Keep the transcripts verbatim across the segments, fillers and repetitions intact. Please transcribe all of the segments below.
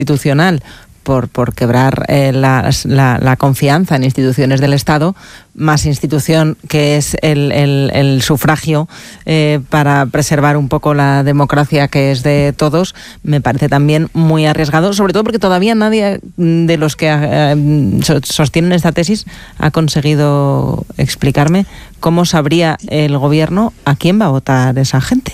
institucional por, por quebrar eh, la, la, la confianza en instituciones del Estado, más institución que es el, el, el sufragio eh, para preservar un poco la democracia que es de todos, me parece también muy arriesgado, sobre todo porque todavía nadie de los que eh, sostienen esta tesis ha conseguido explicarme cómo sabría el gobierno a quién va a votar esa gente.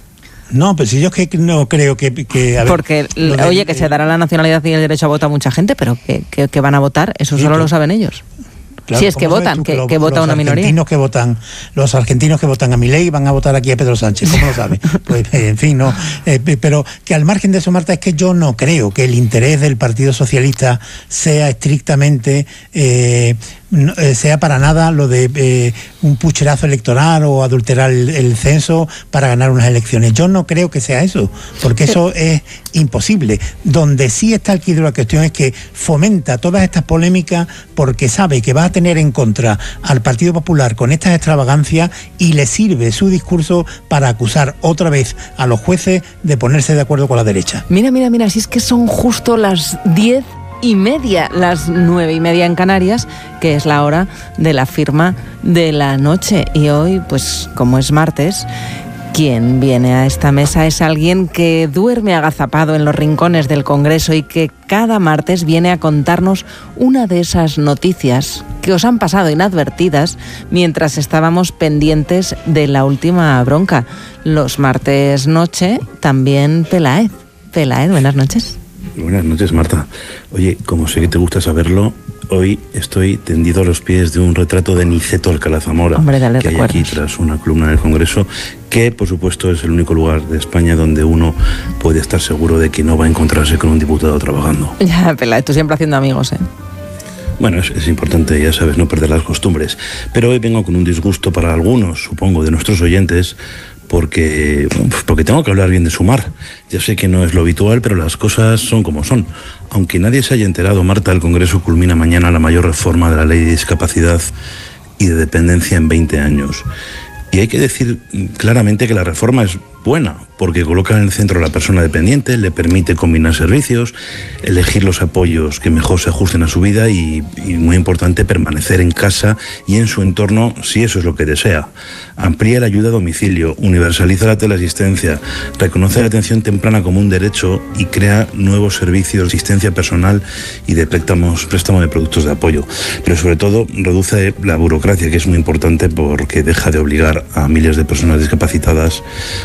No, pues si yo que no creo que... que a ver, Porque, de, oye, que se dará la nacionalidad y el derecho a votar a mucha gente, pero que, que, que van a votar, eso sí, solo claro. lo saben ellos. Claro, si es que votan, que, que, que vota una minoría. Argentinos que votan, los argentinos que votan a Milei van a votar aquí a Pedro Sánchez, ¿cómo lo sabe? Pues, en fin, no. Eh, pero que al margen de eso, Marta, es que yo no creo que el interés del Partido Socialista sea estrictamente... Eh, No, eh, sea para nada lo de eh, un pucherazo electoral o adulterar el, el censo para ganar unas elecciones. Yo no creo que sea eso, porque eso es imposible. Donde sí está el quid de la cuestión es que fomenta todas estas polémicas porque sabe que va a tener en contra al Partido Popular con estas extravagancias y le sirve su discurso para acusar otra vez a los jueces de ponerse de acuerdo con la derecha. Mira, mira, mira, si es que son justo las diez y media, las nueve y media en Canarias, que es la hora de la firma de la noche. Y hoy, pues como es martes, quien viene a esta mesa es alguien que duerme agazapado en los rincones del Congreso y que cada martes viene a contarnos una de esas noticias que os han pasado inadvertidas mientras estábamos pendientes de la última bronca. Los martes noche, también Peláez. Peláez, buenas noches. Buenas noches, Marta. Oye, como sé que te gusta saberlo, hoy estoy tendido a los pies de un retrato de Niceto Alcalá Zamora, Hombre, dale que recuerdos. hay aquí tras una columna del Congreso, que por supuesto es el único lugar de España donde uno puede estar seguro de que no va a encontrarse con un diputado trabajando. Ya, Peláez, tú siempre haciendo amigos, ¿eh? Bueno, es, es importante, ya sabes, no perder las costumbres. Pero hoy vengo con un disgusto para algunos, supongo, de nuestros oyentes, porque, porque tengo que hablar bien de Sumar. Ya sé que no es lo habitual, pero las cosas son como son. Aunque nadie se haya enterado, Marta, el Congreso culmina mañana la mayor reforma de la Ley de Discapacidad y de Dependencia en veinte años. Y hay que decir claramente que la reforma es buena, porque coloca en el centro a la persona dependiente, le permite combinar servicios, elegir los apoyos que mejor se ajusten a su vida y, y muy importante, permanecer en casa y en su entorno si eso es lo que desea. Amplía la ayuda a domicilio, universaliza la teleasistencia, reconoce la atención temprana como un derecho y crea nuevos servicios de asistencia personal y de préstamos, préstamo de productos de apoyo. Pero sobre todo reduce la burocracia, que es muy importante porque deja de obligar a miles de personas discapacitadas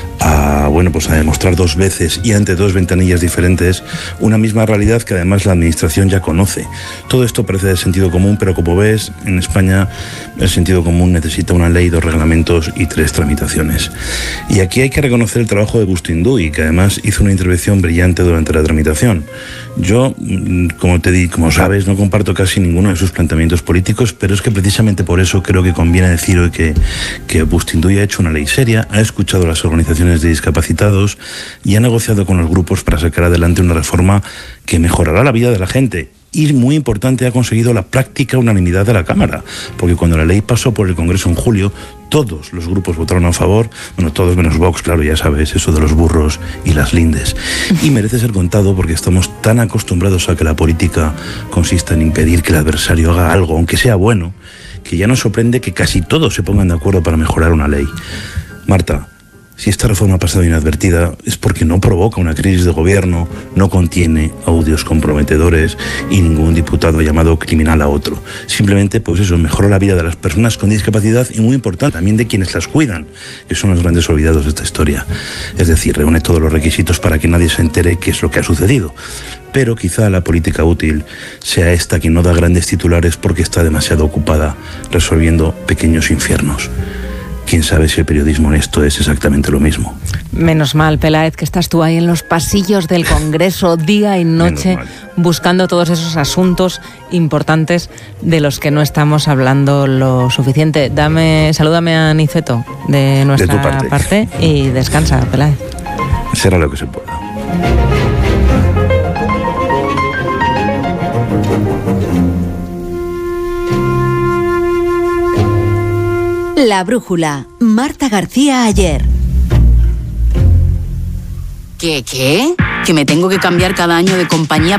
a, bueno, pues a demostrar dos veces y ante dos ventanillas diferentes una misma realidad que además la administración ya conoce. Todo esto parece de sentido común, pero como ves, en España el sentido común necesita una ley, dos reglamentos y tres tramitaciones. Y aquí hay que reconocer el trabajo de Bustinduy, que además hizo una intervención brillante durante la tramitación. Yo, como te di, como sabes, no comparto casi ninguno de sus planteamientos políticos, pero es que precisamente por eso creo que conviene decir hoy que, que Bustinduy ha hecho una ley seria, ha escuchado a las organizaciones de discapacitados y ha negociado con los grupos para sacar adelante una reforma que mejorará la vida de la gente. Y muy importante, ha conseguido la práctica unanimidad de la Cámara, porque cuando la ley pasó por el Congreso en julio, todos los grupos votaron a favor, bueno, todos menos Vox, claro, ya sabes, eso de los burros y las lindes. Y merece ser contado porque estamos tan acostumbrados a que la política consista en impedir que el adversario haga algo, aunque sea bueno, que ya nos sorprende que casi todos se pongan de acuerdo para mejorar una ley. Marta, si esta reforma ha pasado inadvertida es porque no provoca una crisis de gobierno, no contiene audios comprometedores y ningún diputado ha llamado criminal a otro. Simplemente, pues eso, mejora la vida de las personas con discapacidad y, muy importante, también de quienes las cuidan, que son los grandes olvidados de esta historia. Es decir, reúne todos los requisitos para que nadie se entere qué es lo que ha sucedido. Pero quizá la política útil sea esta que no da grandes titulares porque está demasiado ocupada resolviendo pequeños infiernos. Quién sabe si el periodismo honesto es exactamente lo mismo. Menos mal, Peláez, que estás tú ahí en los pasillos del Congreso día y noche buscando todos esos asuntos importantes de los que no estamos hablando lo suficiente. Dame, salúdame a Niceto de nuestra de tu parte. parte y descansa, Peláez. Será lo que se pueda. La brújula, Marta García Ayer. ¿Qué, qué? ¿Que me tengo que cambiar cada año de compañía